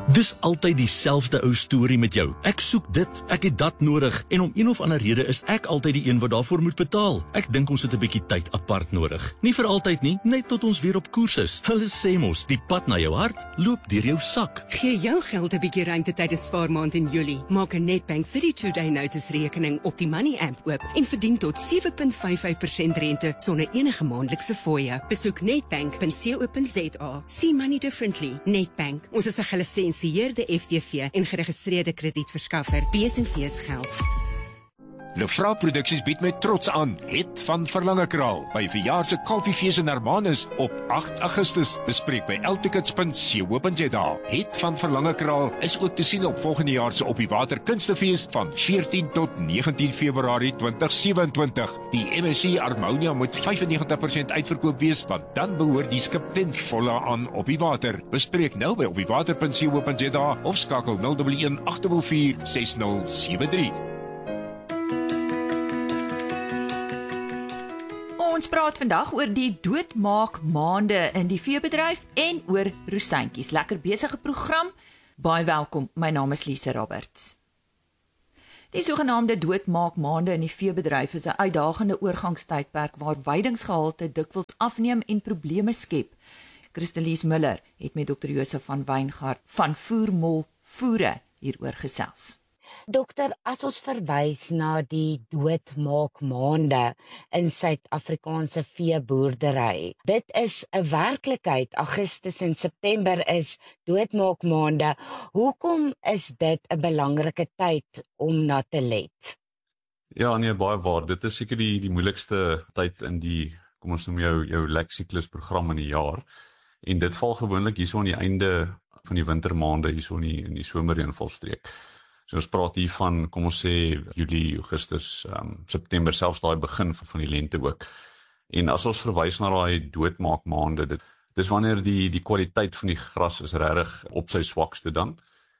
Dis altyd dieselfde ou storie met jou. Ek soek dit, ek het dat nodig en om een of ander rede is ek altyd die een wat daarvoor moet betaal. Ek dink ons het 'n bietjie tyd apart nodig. Nie vir altyd nie, net tot ons weer op koers is. Hulle sê mos, die pad na jou hart loop deur jou sak. Gee jou geld 'n bietjie ruimte tydens spaarmaand in Julie. Maak 'n Nedbank 32-day notice rekening op die Money app oop en verdien tot 7.55% rente sonder enige maandelikse fooie. Besoek nedbank.co.za. See money differently. Nedbank. Ons is 'n gelisensieerde FTV en geregistreerde kredietverskaffer. Besenfees geld. Lefra Produksies bied met trots aan Het van Verlangekraal by verjaar se Koffiefees in Hermanus op 8 Augustus. Bespreek by eltickets.co.za. Het van Verlangekraal is ook te sien op volgende jaar se Op die Water Kunstefees van 14 tot 19 Februarie 2027. Die MSC Harmonia moet 95% uitverkoop wees, want dan behoort die skip ten volle aan Op die Water. Bespreek nou by opdiewater.co.za of skakel 011 804 6073. Ons praat vandag oor die doodmaak maande in die veebedryf en oor roestyntjies. Lekker besige program. Baie welkom. My naam is Lise Roberts. Die sogenaamde doodmaak maande in die veebedryf is 'n uitdagende oorgangstydperk waar weidingsgehalte dikwels afneem en probleme skep. Christelise Müller het met Dr. Josef van Wyngaard van Voermol Voere hieroor gesels. Dokter, as ons verwys na die doodmaakmaande in Suid-Afrikaanse veeboerdery, dit is 'n werklikheid. Augustus en September is doodmaakmaande. Hoekom is dit 'n belangrike tyd om na te let? Ja, nee, baie waar. Dit is seker die moeilikste tyd in die, kom ons noem jou leksyklusprogram in die jaar. En dit val gewoonlik hierso aan die einde van die wintermaande, hierso in die somerreënvalstreek. So ons praat hier van, kom ons sê, Julie, Augustus, September, selfs daai begin van die lente ook. En as ons verwys na daai doodmaakmaande, dis wanneer die kwaliteit van die gras is regtig op sy swakste dan,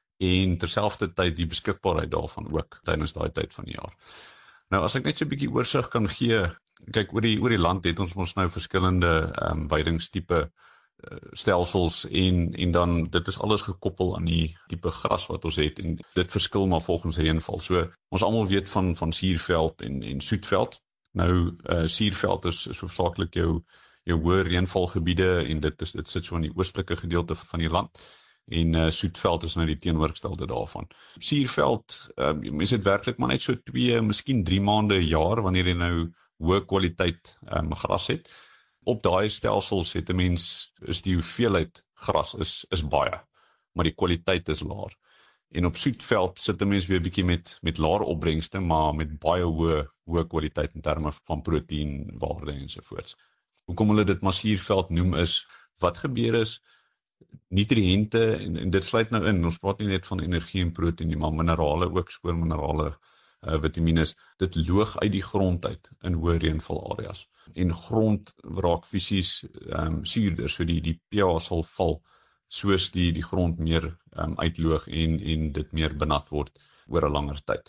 en terselfdertyd die beskikbaarheid daarvan ook, tydens daai tyd van die jaar. Nou, as ek net so 'n bietjie oorsig kan gee, kyk, oor die land het ons mos nou verskillende weidingstipe stelsels en dan dit is alles gekoppel aan die tipe gras wat ons het en dit verskil maar volgens reënval. So ons almal weet van suurveld en soetveld. Nou suurveld is hoofsaaklik jou hoë reënvalgebiede en dit sit so in die oostelike gedeelte van die land. En soetveld is nou die teenoorgestelde daarvan. Suurveld, mense het werklik maar net so 2, miskien 3 maande 'n jaar wanneer jy nou hoë kwaliteit gras het. Op daai stelsels het 'n mens, is die hoeveelheid gras is baie, maar die kwaliteit is laer. En op soetveld sit 'n mens weer 'n bietjie met laer opbrengste, maar met baie hoë kwaliteit in terme van proteïenwaarde ensovoorts. Hoekom hulle dit maar suurveld noem is, wat gebeur is, nutriënte, en dit sluit nou in, ons praat nie net van energie en proteïen nie, maar minerale ook, spoorminerale, vitamines, dit loog uit die grond uit in hoë reënvalareas. En grond raak fisies suurder, so die pH sal val, soos die grond meer uitloog en dit meer benat word oor 'n langer tyd.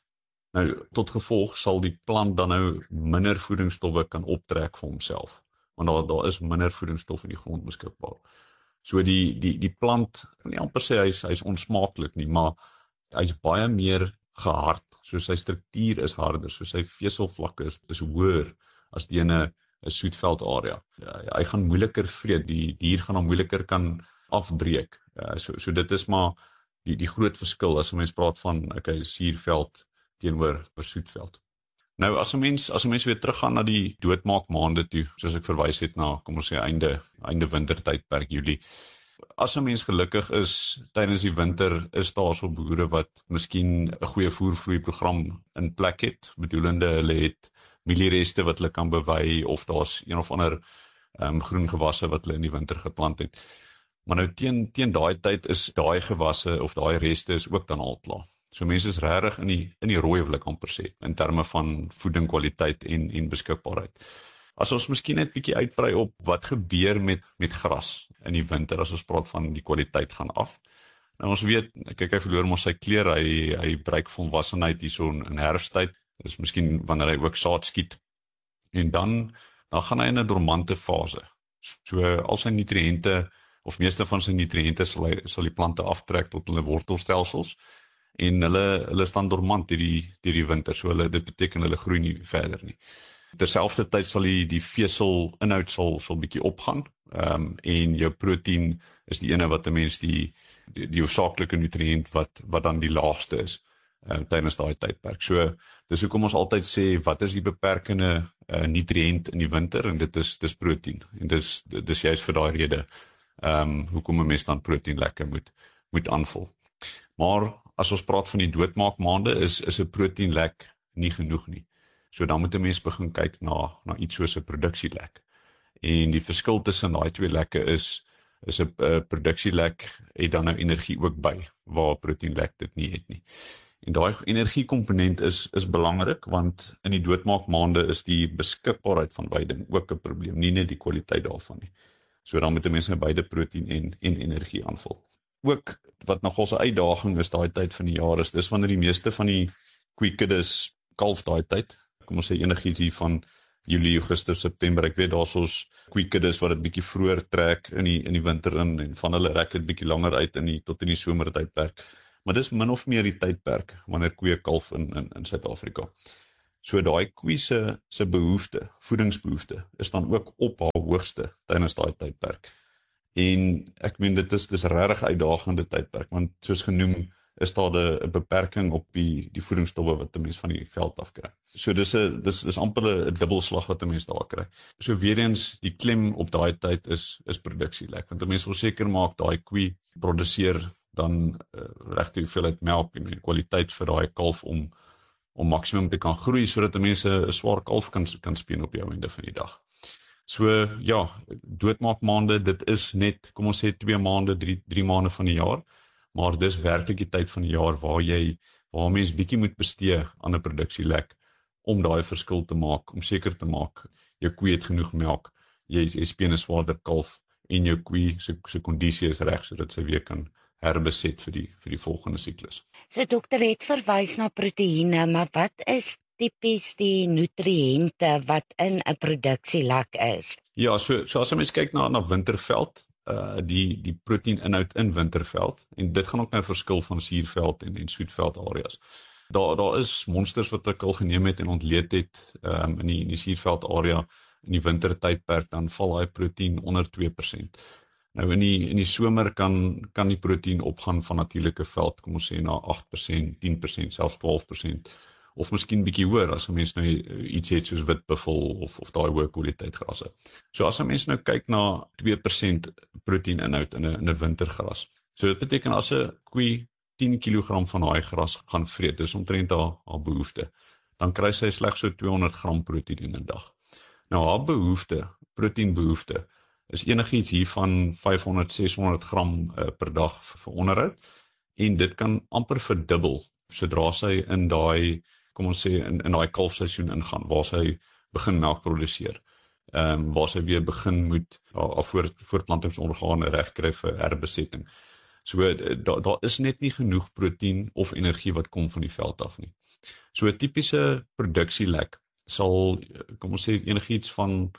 Nou, tot gevolg sal die plant dan nou minder voedingsstowwe kan optrek vir homself, want daar is minder voedingsstof in die grond beskikbaar. So die plant, ek kan nie amper sê hy's onsmaaklik nie, maar hy's baie meer gehard, so sy struktuur is harder, so sy veselvlakke is hoër as die in 'n soetveld area. Hy gaan moeiliker vreet, die dier gaan hom moeiliker kan afbreek. So dit is maar die groot verskil as 'n mens praat van suurveld teenoor soetveld. Nou as 'n mens weer teruggaan na die doodmaakmaande toe, soos ek verwys het na, kom ons sê einde wintertydperk Julie. As 'n mens gelukkig is tydens die winter, is daar so boere wat miskien 'n goeie voervloeiprogram in plek het, bedoelende hulle het mieliereste wat hulle kan bewy, of daar's een of ander groen gewasse wat hulle in die winter geplant het. Maar nou teen daai tyd is daai gewasse of daai reste is ook dan al klaar. So mense is regtig in die rooi, wil ek amper sê, in terme van voedingkwaliteit en beskikbaarheid. As ons miskien net 'n bietjie uitbrei op wat gebeur met gras in die winter, as ons praat van die kwaliteit gaan af. Nou ons weet, kyk, hy verloor mos sy kleur, hy bereik volwassenheid hierso in herfsttyd, dis miskien wanneer hy ook saad skiet, en dan gaan hy in 'n dormante fase. So al sy nutriënte of meeste van sy nutriënte sal die plante aftrek tot hulle wortelstelsels en hulle staan dormant hierdie winter, so dit beteken hulle groei nie verder nie. Terselfdertyd sal die veselinhoud sal bietjie opgaan, en jou proteïen is die ene wat 'n mens die hoofsaaklike nutriënt wat dan die laagste is tydens daai tydperk. So dis hoekom ons altyd sê wat is die beperkende nutriënt in die winter, en dit is proteïen. En dis juist vir daai rede hoekom 'n mens dan proteïen lekker moet aanvul. Maar as ons praat van die doodmaakmaande, is 'n proteïenlek nie genoeg nie. So dan moet 'n mens begin kyk na iets soos 'n produksielek. En die verskil tussen daai twee lekke is 'n produksielek het dan nou energie ook by, waar 'n proteïenlek dit nie het nie. En daai energiekomponent is belangrik, want in die doodmaakmaande is die beskikbaarheid van beide ook 'n probleem, nie net die kwaliteit daarvan nie. So dan moet 'n mens beide proteïen en energie aanvul. Ook wat nogal 'n uitdaging is daai tyd van die jaar dis wanneer die meeste van die koeikuddes kalf daai tyd. Kom ons sê enigiets hier van Julie, Augustus, September. Ek weet daar's ons koeikuddes wat dit bietjie vroeër trek in die winter en van hulle rek dit bietjie langer uit tot in die somertydperk. Maar dis min of meer die tydperk wanneer koeie kalf in Suid-Afrika. So daai koe se behoefte, voedingsbehoefte, is dan ook op haar hoogste tydens daai tydperk. En ek meen dit is regtig uitdagende tydperk, want soos genoem is daar 'n beperking op die voedingsstowwe wat 'n mens van die veld af kry. So dis amper 'n dubbelslag wat 'n mens daar kry. So weer eens die klem op daai tyd is produksielek, want 'n mens wil seker maak daai koe produseer dan regte hoeveelheid melk en die kwaliteit vir daai kalf om maksimum te kan groei, sodat 'n mens 'n swaar kalf kan speen op jou einde van die dag. So ja, doodmaakmaande, dit is net, kom ons sê 2 maande, 3 maande van die jaar, maar dis werklik die tyd van die jaar waar mens bietjie moet bestee aan 'n produksielek om daai verskil te maak, om seker te maak jou koe het genoeg melk, jy speen 'n swaarder kalf en jou koe se kondisie is reg sodat sy weer kan herbeset vir die volgende siklus. So dokter het verwys na proteïene, maar wat is tipies die nutriënte wat in 'n produksielek is? Ja, so as 'n mens kyk na winterveld, die proteïninhoud in winterveld, en dit gaan ook nou verskil van suurveld en soetveld areas. Daar is monsters wat ek al geneem het en ontleed het in die suurveld area in die wintertydperk, dan val daai proteïen onder 2%. Nou in die somer kan die proteïen opgaan van natuurlike veld, kom ons sê na 8%, 10%, selfs 12%, of miskien bietjie hoër as 'n mens nou iets het soos witbuffel of daai hoë kwaliteit grasse. So as 'n mens nou kyk na 2% proteïninhoud in 'n wintergras. So dit beteken as 'n koe 10 kg van daai gras gaan vreet, dis omtrent haar behoefte, dan kry sy slegs so 200 gram proteïen in 'n dag. Nou haar proteïnbehoefte is enigiets hier van 500-600 gram per dag vir onderhoud, en dit kan amper verdubbel sodra sy in daai, kom ons sê in daai kalfseisoen ingaan, waar sy begin melk produseer, waar sy weer begin moet voortplantingsorgane regkry vir herbesetting. So daar is net nie genoeg proteïen of energie wat kom van die veld af nie. So 'n tipiese produksielek sal, kom ons sê enigiets van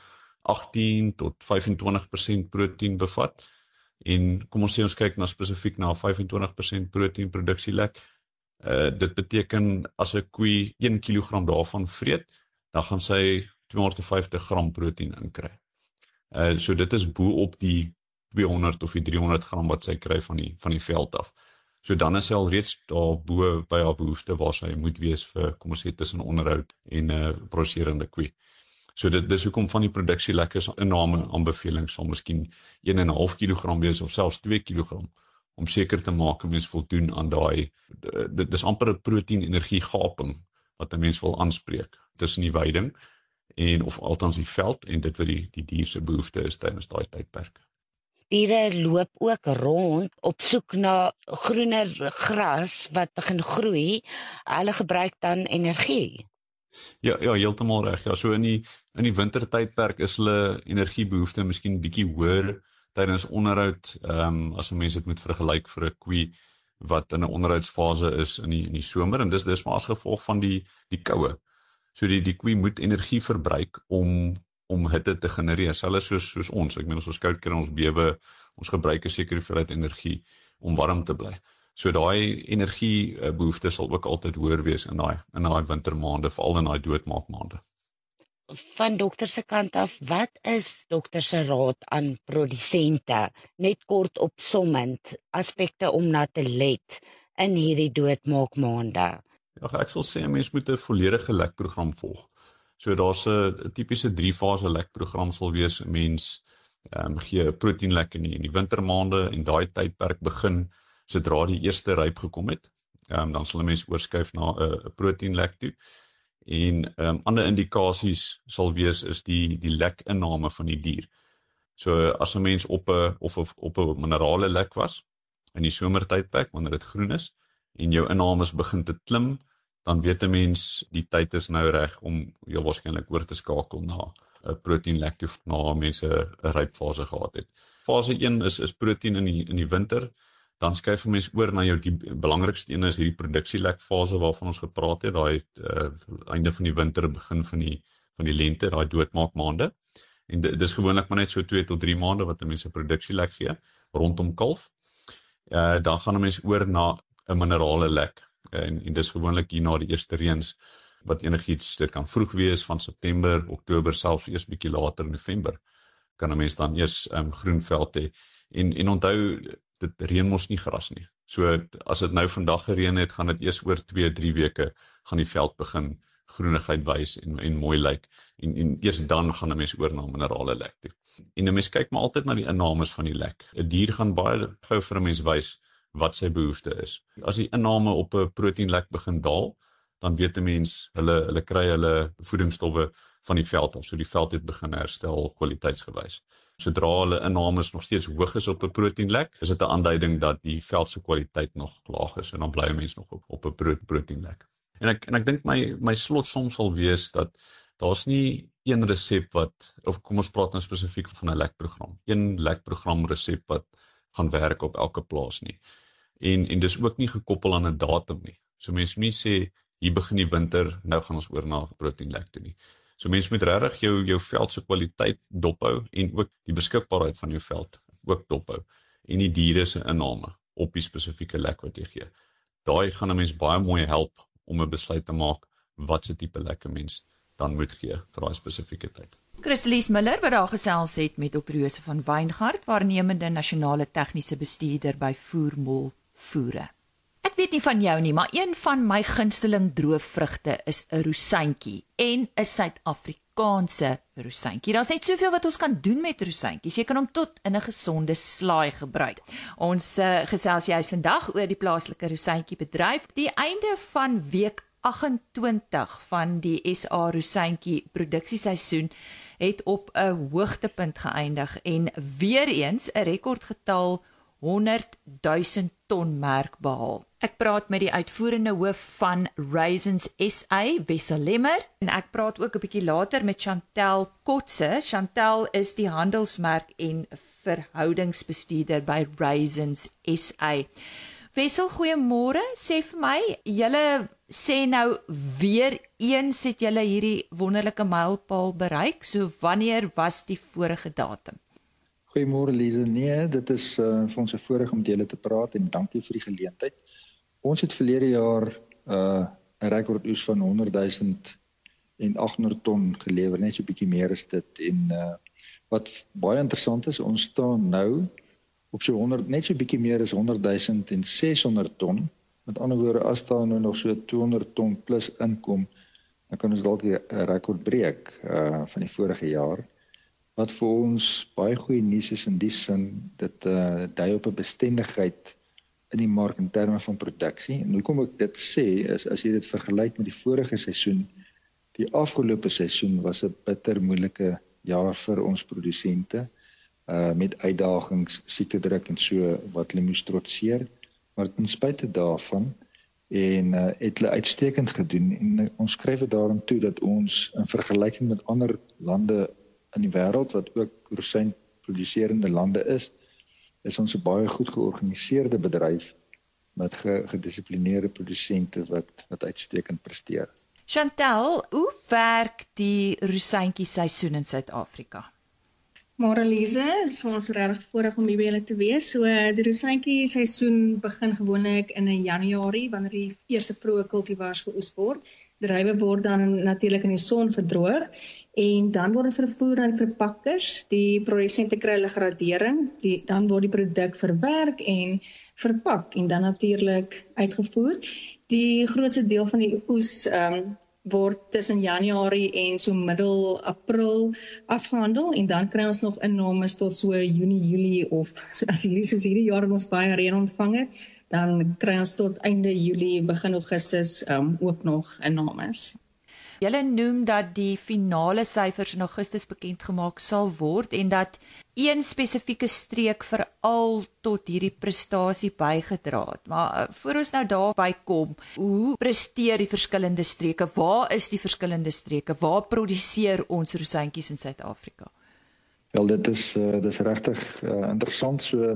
18 tot 25% proteïen bevat, en kom ons sê ons kyk spesifiek na 25% proteïen produksielek. Dit beteken as 'n koe 1 kilogram daarvan vreet, dan gaan sy 250 gram proteïen inkry. So dit is bo op die 200 of die 300 gram wat sy kry van die veld af. So dan is sy al reeds daar bo by haar behoefte waar sy moet wees vir, kom ons sê, tussen onderhoud en produserende koe. So dit is hoekom van die produksielekke inname aanbevelings sal miskien 1,5 kilogram wees of selfs 2 kilogram, om seker te maak 'n mens voldoen aan daai, dit is amper 'n proteïen-energie-gaping wat 'n mens wil aanspreek tussen die weiding en of althans die veld en dit wat die dier se behoefte is tydens daai tydperk. Diere loop ook rond op soek na groener gras wat begin groei. Hulle gebruik dan energie. Ja, heeltemal reg. Ja, so in die wintertydperk is hulle energiebehoefte miskien bietjie hoër tydens onderhoud, as 'n mens dit moet vergelyk vir 'n koe wat in 'n onderhoudsfase is in die somer, en dis maar as gevolg van die koue. So die koe moet energie verbruik om om hitte te genereer, selfs soos ons. Ek meen as ons koud kry, ons bewe, ons gebruik 'n sekere hoeveelheid energie om warm te bly. So daai energiebehoefte sal ook altyd hoër wees in daai wintermaande, veral in daai doodmaakmaande. Van dokter se kant af, wat is dokter se raad aan produsente, net kort opsommend, aspekte om na te let in hierdie doodmaakmaande? Ja, ek sal sê 'n mens moet 'n volledige lekprogram volg. So daar's 'n tipiese 3-fase lekprogram sal wees. 'n Mens gee 'n proteïnlek in die wintermaande en daai tydperk begin sodra die eerste ryp gekom het. Dan sal 'n mens oorskuif na 'n proteïnlek toe. En ander indikasies sal wees is die lekinname van die dier. So as 'n mens op 'n minerale lek was in die somertydperk wanneer dit groen is en jou innames begin te klim, dan weet 'n mens die tyd is nou reg om jou waarskynlik oor te skakel na 'n proteïnlek toe na mense 'n rypfase gehad het. Fase 1 is proteïen in die winter. Dan skuif 'n mens oor na die belangrikste een is hierdie produksielekfase waarvan ons gepraat het, daai einde van die winter, begin van die lente, daai doodmaakmaande. En dis gewoonlik maar net so 2 tot 3 maande wat 'n mens 'n produksielek gee rondom kalf. Dan gaan 'n mens oor na 'n minerale lek. En dis gewoonlik hier na die eerste reëns wat enigiets, dit kan vroeg wees van September, Oktober, selfs eers bietjie later in November kan 'n mens dan eers groen veld hê. En onthou, dit reën mos nie gras nie. So as dit nou vandag gereën het, gaan dit eers oor 2-3 weke gaan die veld begin groenigheid wys en mooi lyk. En eers dan gaan 'n mens oor na minerale lek toe. En 'n mens kyk maar altyd na die innames van die lek. 'n Dier gaan baie gou vir 'n mens wys wat sy behoefte is. As die inname op 'n proteïnlek begin daal, dan weet 'n mens hulle kry hulle voedingsstowwe van die veld af. So die veld het begin herstel kwaliteitsgewys. Sodra hulle innames nog steeds hoog is op 'n proteïnlek, is dit 'n aanduiding dat die veld se kwaliteit nog laag is en dan bly 'n mens nog op 'n proteïnlek. En ek dink my slotsom sal wees dat daar's nie een resep of kom ons praat nou spesifiek van 'n lekprogram. Een lekprogram resep wat gaan werk op elke plaas nie. En dis ook nie gekoppel aan 'n datum nie. So mense moet nie sê hier begin die winter, nou gaan ons oor na proteïnlek toe nie. So mense moet regtig jou veld se kwaliteit dophou en ook die beskikbaarheid van jou veld ook dophou en die diere se inname op die spesifieke lek wat jy gee. Daai gaan 'n mens baie mooi help om 'n besluit te maak wat se tipe lek 'n mens dan moet gee vir daai spesifieke tyd. Christelies Miller wat daar gesels het met Dr. Josef van Wijngaard, waarnemende nasionale tegniese bestuurder by Voermol Voere. Ek weet nie van jou nie, maar een van my gunsteling droëvrugte is 'n rosyntjie en 'n Suid-Afrikaanse rosyntjie. Daar's net soveel wat ons kan doen met rosyntjies. Jy kan hom tot in 'n gesonde slaai gebruik. Ons gesels juis vandag oor die plaaslike rosyntjiebedryf. Die einde van week 28 van die SA rosyntjie produksieseisoen het op 'n hoogtepunt geëindig en weer eens 'n rekordgetal 100,000 ton merk behaal. Ek praat met die uitvoerende hoof van Raisins SA, Wessel Lemmer, en ek praat ook 'n bietjie later met Chantel Kotse. Chantel is die handelsmerk en verhoudingsbestuurder by Raisins SA. Wessel, goeiemôre. Sê vir my, julle sê nou weer eens het julle hierdie wonderlike mylpaal bereik. So wanneer was die vorige datum? Goeiemôre Lize. Nee, dit is vir ons 'n voorreg om met julle te praat en dankie vir die geleentheid. Ons het verlede jaar 'n rekordoes van 100,800 ton gelewer, net so 'n bietjie meer as dit. En wat baie interessant is, ons staan nou op so 100, net so 'n bietjie meer as 100,600 ton. Met ander woorde, as daar nou nog so 200 ton plus inkom, dan kan ons dalk 'n rekord breek van die vorige jaar. Wat vir ons baie goeie nuus is in die sin, dit dui op 'n bestendigheid in die mark in terme van produksie. En hoekom ek dit sê, is as jy dit vergelyk met die vorige seisoen, die afgelope seisoen was 'n bitter moeilike jaar vir ons produsente, met uitdagings, siektedruk en so wat hulle moes trotseer. Maar ten spyte daarvan het hulle uitstekend gedoen en ons skryf dit daarom toe dat ons in vergelyking met ander lande in die wêreld wat ook rosyn produserende lande is ons 'n baie goed georganiseerde bedryf met gedissiplineerde produsente wat uitstekend presteer. Chantel, hoe werk die rosyntjie seisoen in Suid-Afrika? Môre Lize, dit is vir ons regtig voorreg om hier by julle te wees. So die rosyntjie seisoen begin gewoonlik in Januarie wanneer die eerste vroeë kultivars geoes word. Druiwe word dan natuurlik in die son verdroog en dan word dit vervoer aan verpakkers. Die produsente kry hulle gradering, dan word die produk verwerk en verpak en dan natuurlik uitgevoer. Die grootste deel van die oes word tussen Januarie en so middel April afgehandel en dan kry ons nog innames tot so Junie, Julie of soos hierdie jaar ons baie reën ontvang het, dan kry ons tot einde Julie, begin Augustus ook nog innames. Julle noem dat die finale syfers in Augustus bekend gemaak sal word en dat een spesifieke streek veral tot hierdie prestasie bygedra het. Maar voor ons nou daarby kom, hoe presteer die verskillende streke? Waar is die verskillende streke? Waar produseer ons rosyntjies in Suid-Afrika? Wel, dit is regtig interessant. So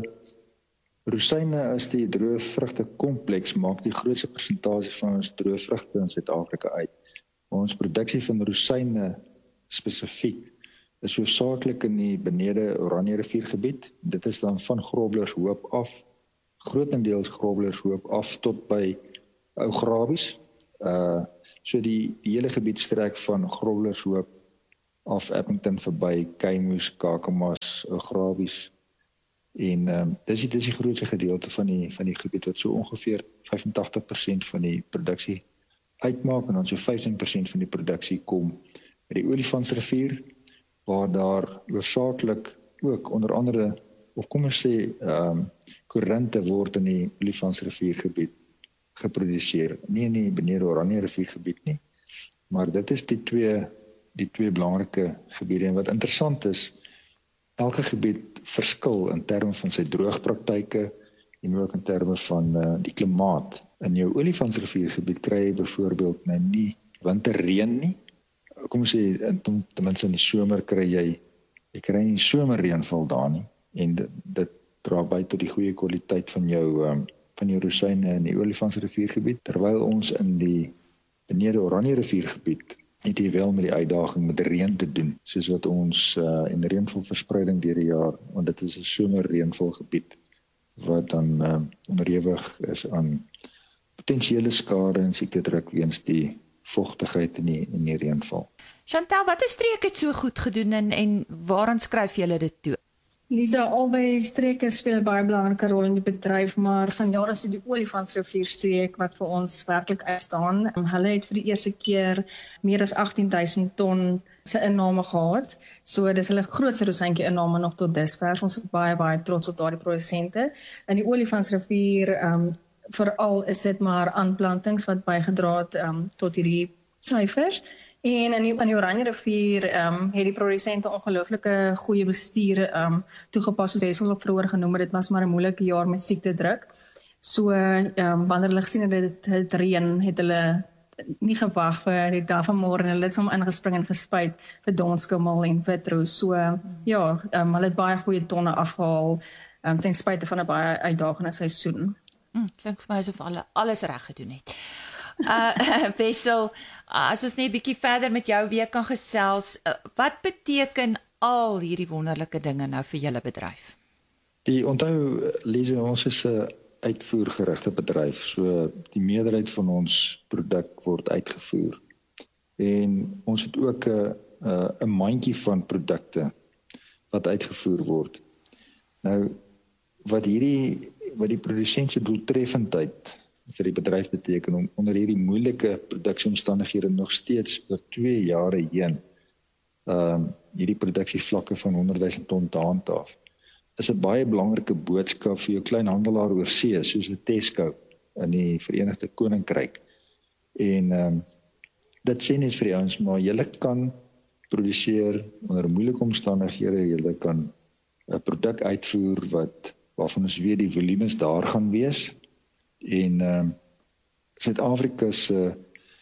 rosyne is die droë vrugte kompleks maak die grootste persentasie van ons droë vrugte in Suid-Afrika uit. Ons produksie van rosyne spesifiek is hoofsaaklik in die benede Oranje riviergebied. Dit is dan van Groblershoop af, grootendeels Groblershoop af tot by Ou Grabies. So die hele gebied strek van Groblershoop af Appington verby Keimoes, Kakamas, Ou Grabies. En dis die grootste gedeelte van die gebied wat so ongeveer 85% van die produksie uitmaak en dan so 15% van die produksie kom by die Olifantsrivier waar daar hoofsaaklik ook onder andere of kom ons sê korinte word in die Olifantsriviergebied geproduseer. Nie in die benede Oranje riviergebied nie, maar dit is die twee belangrike gebiede en wat interessant is, elke gebied verskil in terme van sy droogpraktyke en ook in terme van die klimaat. In jou Olifantsriviergebied kry jy byvoorbeeld nou nie winterreën nie. Kom ons sê ten minste in die somer kry jy kry nie somerreënval daar nie en dit dra by tot die goeie kwaliteit van jou rosyne in die Olifantsriviergebied, terwyl ons in die benede Oranje riviergebied het jy wel met die uitdaging met reën te doen, soos wat ons en reënvalverspreiding deur die jaar, want dit is 'n somerreënvalgebied wat dan onderhewig is aan potensiële skade en siektedruk weens die vochtigheid in die reënval. Chantel, watter streek het so goed gedoen en waaraan skryf julle dit toe? Lisa, albei streke speel 'n baie belangrike rol in die bedryf, maar vanjaar is dit die Olifantsrivierstreek wat vir ons werklik uitstaan. Hulle het vir die eerste keer meer as 18,000 ton se inname gehad. So dis hulle grootste rosyntjie inname nog tot dusver. Ons is baie trots op daardie produsente. In die Olifantsrivier veral is dit maar aanplantings wat bygedra het tot hierdie syfers. En in die Oranje rivier het die produsente ongelooflike goeie bestuur toegepas, soos Wessel ook vroeër genoem het. Dit was maar 'n moeilike jaar met siektedruk. So wanneer hulle gesien het dit reën, het hulle nie gewag vir die dag van môre en hulle het sommer ingespring en gespuit vir donskimmel en witroos. So hulle het baie goeie tonne afgehaal ten spyte van 'n baie uitdagende seisoen. Klink vir my asof alles reg gedoen het. Wessel, as ons net 'n bietjie verder met jou weer kan gesels, wat beteken al hierdie wonderlike dinge nou vir julle bedryf? Onthou, Lise, ons is 'n uitvoergerigte bedryf, so die meerderheid van ons produk word uitgevoer. En ons het ook 'n mandjie van produkte wat uitgevoer word. Nou, wat die produsent se doeltreffendheid vir die bedryf beteken om onder hierdie moeilike produksieomstandighede nog steeds oor 2 jare heen hierdie produksievlakke van 100,000 ton te handhaaf. Is 'n baie belangrike boodskap vir jou kleinhandelaar oor see, soos 'n Tesco in die Verenigde Koninkryk. En dit sê net vir die ouens, maar julle kan produseer onder moeilike omstandighede, julle kan 'n produk uitvoer waarvan ons weet die volumes daar gaan wees. En Suid-Afrika se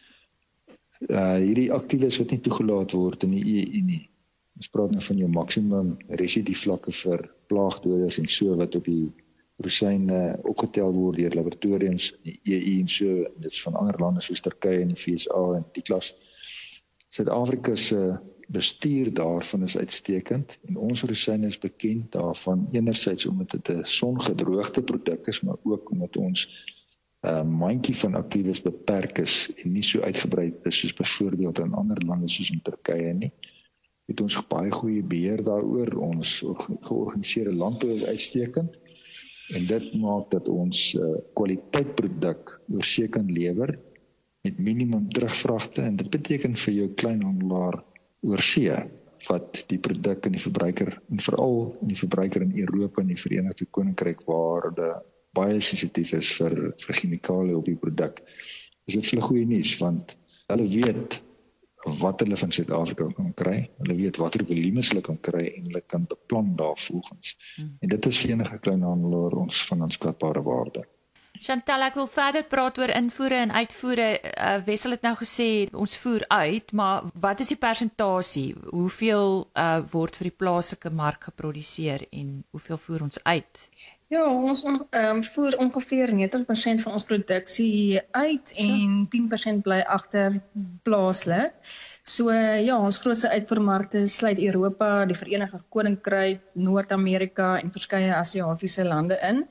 hierdie aktiewes wat nie toegelaat word in die EU nie. Ons praat nou van jou maksimum residue vlakke vir plaagdoders en so wat op die rosyne opgetel word deur laboratoriums in die EU en so, en dit is van ander lande soos Turkye en die VSA en die klas. Suid-Afrika se bestuur daarvan is uitstekend en ons rosyne is bekend daarvan enerzijds omdat dit 'n songedroogde produk is, maar ook omdat ons mandjie van aktiewes beperk is en nie so uitgebrei is soos byvoorbeeld in ander lande soos in Turkye nie. Het ons baie goeie beheer daaroor, ons georganiseerde landbou is uitstekend en dit maak dat ons kwaliteitproduk oorsee kan lewer met minimum terugvragte en dit beteken vir jou kleinhandelaar oorsee wat die produk in die verbruiker en veral in die verbruiker in Europa en die Verenigde Koninkryk waar dit baie sensitief is vir chemikale op die produk. Is dit vir hulle goeie nuus want hulle weet wat hulle van Suid-Afrika kan kry, hulle weet watter volumes hulle kan kry en hulle kan beplan daarvolgens. En dit is vir enige kleinhandelaar ons van aanskatbare waarde. Chantal, ek wil verder praat oor invoere en uitvoere. Wessel het nou gesê, ons voer uit, maar wat is die persentasie? Hoeveel word vir die plaaslike mark geproduseer en hoeveel voer ons uit? Ja, ons voer ongeveer 90% van ons produksie uit en 10% bly agter plaaslik. So ja, ons grootste uitvoermarkte sluit Europa, die Verenigde Koninkryk, Noord-Amerika en verskeie Asiatiese lande in.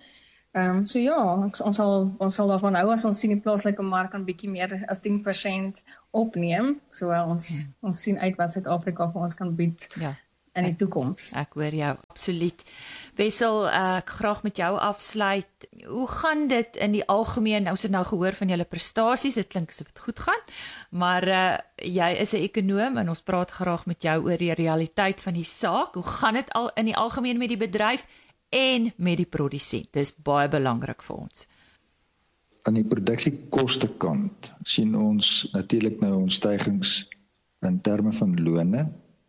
So ja, ons sal daarvan hou as ons sien die plaaslike mark kan bietjie meer as 10% opneem. So ons sien uit wat Suid-Afrika vir ons kan bied in die toekoms. Ek hoor jou, absoluut. Wessel, ek graag met jou afsluit. Hoe gaan dit in die algemeen? Ons het nou gehoor van julle prestasies, dit klink asof dit goed gaan, maar jy is 'n ekonoom en ons praat graag met jou oor die realiteit van die saak. Hoe gaan dit al in die algemeen met die bedryf en met die produsent? Dit is baie belangrik vir ons. Aan die produksiekoste kant sien ons natuurlik nou ons stygings in terme van lone.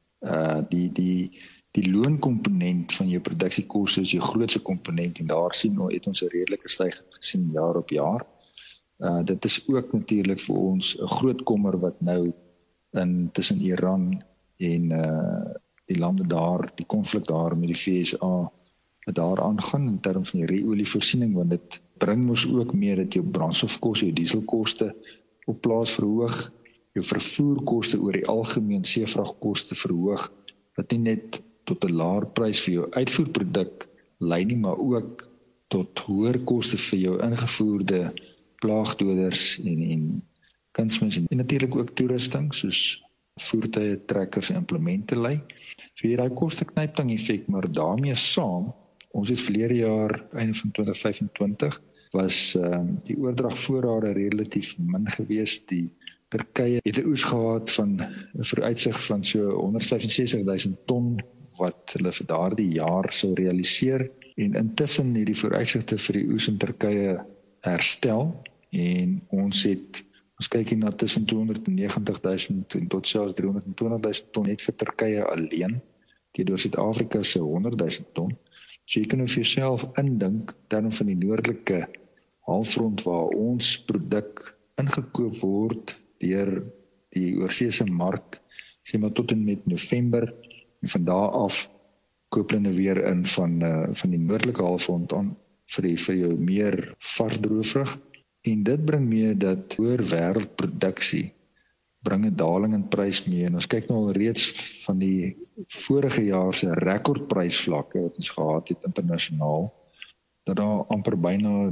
Die loonkomponent van jou produksiekoste is jou grootste komponent en daar het ons 'n redelike styging gesien jaar op jaar. Dit is ook natuurlik vir ons 'n groot kommer wat nou tussen Iran en die lande daar, die konflik daar met die VSA daar aangaan in terme van die ru-olievoorsiening, want dit bring ons ook meer dat jou brandstofkoste, jou dieselkoste op plaas verhoog, jou vervoerkoste oor die algemeen seevragkoste verhoog, wat nie net tot 'n laer prys vir jou uitvoerproduk lei nie, maar ook tot hoër koste vir jou ingevoerde plaagdoders en kunsmis en natuurlik ook toerusting soos voertuie, trekkers en implemente lei. So hier daai kosteknyping effek, maar daarmee saam, ons het verlede jaar, einde van 2025, was die oordragvoorrade relatief min geweest. Die Turkye het 'n oes gehad van 'n vooruitsig van so 165.000 ton wat hulle vir daardie jaar sou realiseer en intussen het die vooruitsigte vir die oes in Turkye herstel en ons kyk hier na tussen 290.000 en tot selfs 320.000 ton net vir Turkye alleen teenoor Suid-Afrika se 100.000 ton. So jy kan vir jouself indink terwyl van die noordelike halfrond waar ons produk ingekoop word deur die oorseese mark, sê maar tot en met November, en van daar af koop hulle weer in van die noordelike halfrond aan vir jou meer varsdroë vrug. En dit bring mee dat hoër wêreldproduksie bring 'n daling in prys mee. En ons kyk nou al reeds van die vorige jaar se rekordprysvlakke wat ons gehad het internasionaal, dat daar amper byna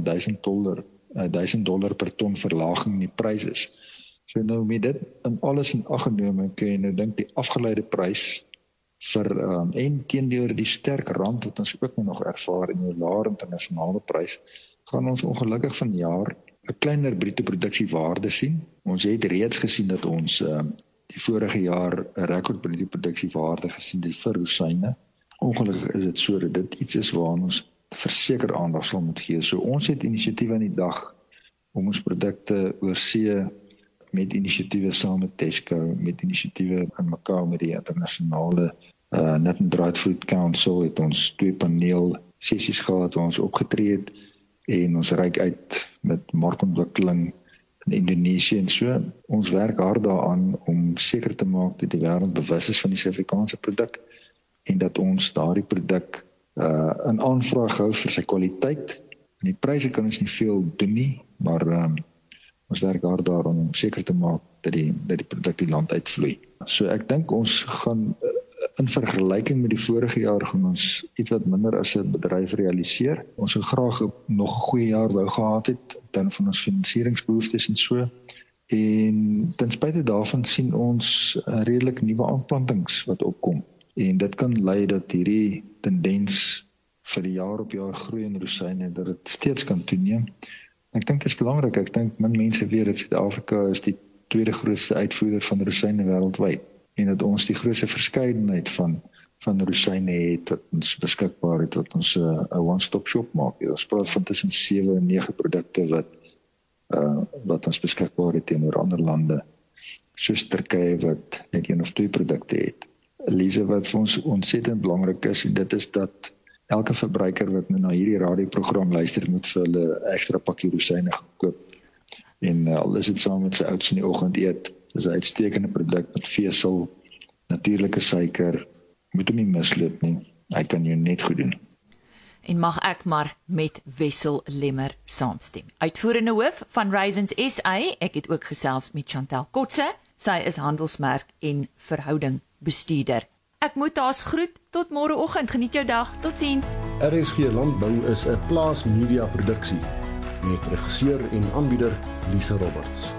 $1,000 per ton verlaging in die prys is. So nou met dit in alles in ag genome, kan jy nou dink die afgeleide prys en teenoor die sterk rand wat ons ook nog ervaar in 'n laer internasionale prys, gaan ons ongelukkig vanjaar 'n kleiner bruto produksiewaarde sien. Ons het reeds gesien dat ons die vorige jaar 'n rekord bruto produksiewaarde gesien het vir rosyne. Ongelukkig is dit so dat dit iets is waaraan ons verseker aandag sal moet gee. So ons het inisiatiewe aan die dag om ons produkte oorsee met inisiatiewe saam met Tesco, met inisiatiewe in Macau met die internasionale Nut and Dried Fruit Council, het ons 2 paneel sessies gehad waar ons opgetree het en ons reik uit met markontwikkeling in Indonesië en so. Ons werk hard daaraan om seker te maak dat die wêreld bewus is van die Suid-Afrikaanse produk en dat ons daardie produk 'n aanvraag hou vir sy kwaliteit. En die pryse kan ons nie veel doen nie, maar ons werk hard daaraan om seker te maak dat die produk die land uitvloei. So ek dink ons gaan in vergelyking met die vorige jaar gaan ons iets wat minder as 'n bedryf realiseer. Ons sou graag nog 'n goeie jaar wou gehad het dan van ons finansieringsbehoeftes en so. En ten spyte daarvan sien ons redelik nuwe aanplantings wat opkom. En dit kan lei dat hierdie tendens vir die jaar op jaar groei in rosyne dat dit steeds kan toeneem. Ek dink dit is belangrik. Ek dink min mense weet dat Suid-Afrika is die tweede grootste uitvoerder van rosyne wêreldwyd en dat ons die grootste verskeidenheid van rosyne het wat ons beskikbaar het, wat ons 'n one-stop shop maak. Ons praat van tussen 7 en 9 produkte wat ons beskikbaar het teenoor ander lande, soos Turkye wat net 1 of 2 produkte het. Elise, wat vir ons ontsettend belangrik is, en dit is dat elke verbruiker wat nou na hierdie radioprogram luister, moet vir hulle ekstra pakkie rosyne gaan koop. En al is dit saam met sy ouds in die oggend eet, dis 'n uitstekende produk met vesel, natuurlike suiker, moet hom nie misloop nie. Hy kan jou net goed doen. En mag ek maar met Wessel Lemmer saamstem. Uitvoerende hoof van Raisins SA, ek het ook gesels met Chantel Kotse, sy is handelsmerk en verhouding bestuurder. Ek moet haas groet, tot môreoggend, geniet jou dag, totsiens. RSG Landbou is 'n Plaas Media produksie, met regisseur en aanbieder Lise Roberts.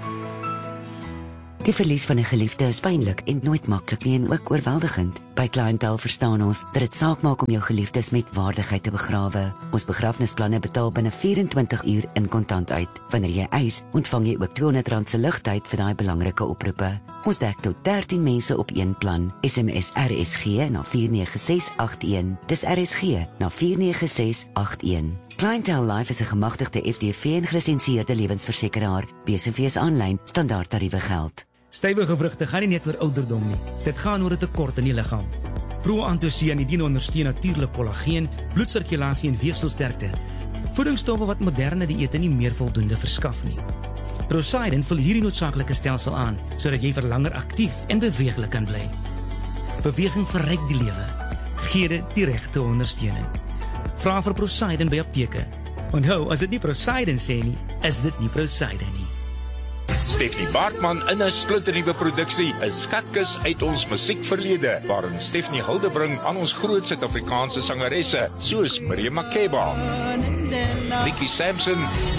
Die verlies van 'n geliefde is pynlik en nooit maklik nie en ook oorweldigend. By Clientele verstaan ons dat dit saak maak om jou geliefdes met waardigheid te begrawe. Ons begrafnisplanne betaal binne 24 uur in kontant uit. Wanneer jy eis, ontvang jy ook R200 se ligtyd vir daai belangrike oproepe. Ons dek tot 13 mense op een plan. SMS RSG na 49681. Dis RSG na 49681. Clientele Life is 'n gemagtigde FDV en gelisensieerde lewensversekeraar. BSV aanlyn standaardtariewe geld. Stywige vrugte gaan nie net oor ouderdom nie. Dit gaan oor 'n tekort in die liggaam. Pro-antosianidine ondersteun natuurlik kollageen, bloedsirkulasie en weefselsterkte. Voedingsstowwe wat moderne dieete nie meer voldoende verskaf nie. Procyden vul hierdie noodsaaklike stelsel aan, sodat jy vir langer aktief en beweeglik kan bly. Beweging verryk die lewe. Gee dit die regte ondersteuning. Vra vir Procyden by apteke. Onthou, as dit nie Procyden sê nie, is dit nie Procyden nie. Stephanie Bartman in 'n splinternuwe produksie, 'n skatkis uit ons musiekverlede, waarin Stephanie hulde bring aan ons groot Suid-Afrikaanse sangeresse, soos Miriam Makeba, Vicky Sampson,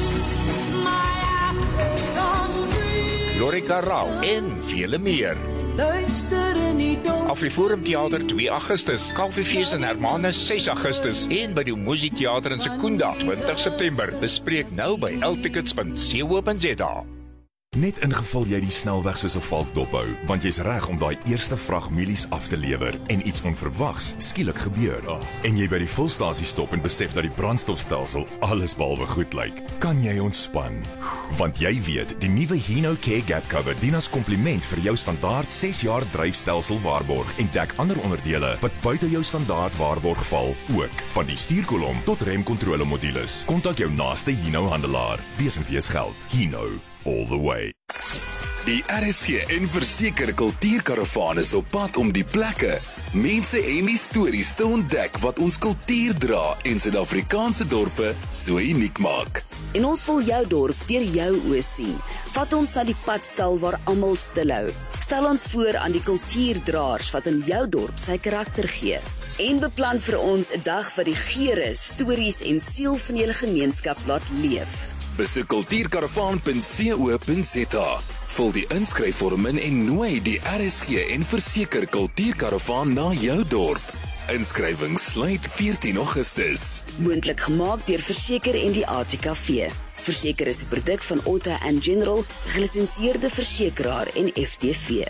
Lorika Rau en vele meer. Afriforum Theater 2 Augustus, Kalfiefees in Hermanus 6 Augustus en by die Musiektheater in Sekunda 20 September. Bespreek nou by eltickets.co.za. Net ingeval jy die snelweg soos 'n valk dophou, want jy's reg om daai eerste vrag mielies af te lewer en iets onverwags skielik gebeur. En jy by die fulstasie stop en besef dat die brandstofstelsel alles behalwe goed lyk. Kan jy ontspan? Want jy weet, die nuwe Hino Care Gap Cover dien as kompliment vir jou standaard 6 jaar dryfstelsel waarborg en dek ander onderdele wat buite jou standaard waarborg val ook. Van die stuurkolom tot remkontrole modules. Kontak jou naaste Hino handelaar. Besenfees geld. Hino. All the way. Die RSG en Verseker Kultuurkaravaan is op pad om die plekke, mense en die stories te ontdek wat ons kultuur dra en Suid-Afrikaanse dorpe so uniek maak. En ons wil jou dorp deur jou oë sien. Vat ons na die padstal waar almal stilhou. Stel ons voor aan die kultuurdraers wat in jou dorp sy karakter gee. En beplan vir ons 'n dag wat die geure, stories en siel van julle gemeenskap laat leef. Besoek kultuurkaravaan.co.za. Vul die inskryfvorm in en nooi die RSG en Verseker Kultuurkaravaan na jou dorp. Inskrywing sluit 14 Augustus. Moontlik gemaak deur Verseker en die ATKV. Verseker is 'n produk van Otta & General, gelisensieerde versekeraar en FTV.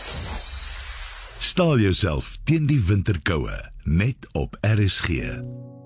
Staal jouself teen die winterkoue net op RSG.